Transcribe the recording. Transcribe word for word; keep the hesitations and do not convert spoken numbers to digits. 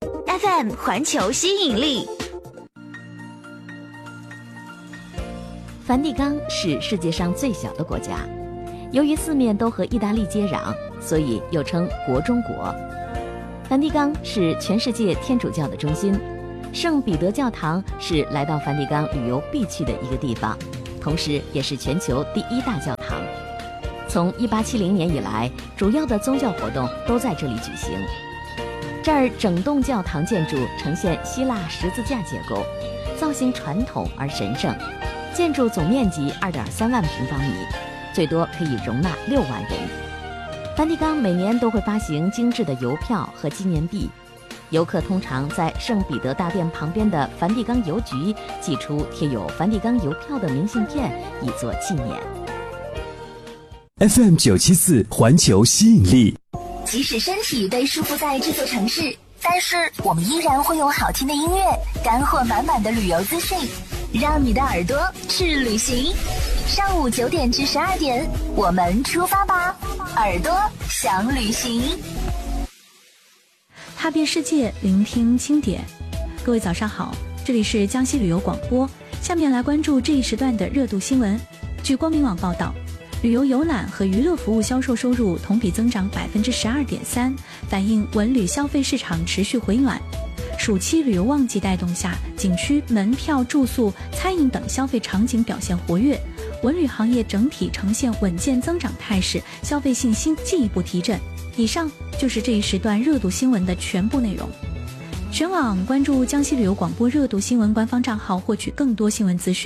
F M 环球吸引力。梵蒂冈是世界上最小的国家，由于四面都和意大利接壤，所以又称国中国。梵蒂冈是全世界天主教的中心，圣彼得教堂是来到梵蒂冈旅游必去的一个地方，同时也是全球第一大教堂。从一八七零年以来，主要的宗教活动都在这里举行。这儿整栋教堂建筑呈现希腊十字架结构，造型传统而神圣，建筑总面积二点三万平方米，最多可以容纳六万人。梵蒂冈每年都会发行精致的邮票和纪念币，游客通常在圣彼得大殿旁边的梵蒂冈邮局寄出贴有梵蒂冈邮票的明信片，以作纪念。 F M 九七四环球吸引力。 即使身体被束缚在这座城市，但是我们依然会用好听的音乐，干货满满的旅游资讯，让你的耳朵去旅行。上午九点至十二点，我们出发吧，耳朵想旅行。 踏遍世界，聆听经典。各位早上好，这里是江西旅游广播，下面来关注这一时段的热度新闻。据光明网报道，旅游游览和娱乐服务销售收入同比增长百分之十二点三，反映文旅消费市场持续回暖。暑期旅游旺季带动下，景区门票、住宿、餐饮等消费场景表现活跃，文旅行业整体呈现稳健增长态势，消费信心进一步提振。以上就是这一时段热度新闻的全部内容。全网关注江西旅游广播热度新闻官方账号，获取更多新闻资讯。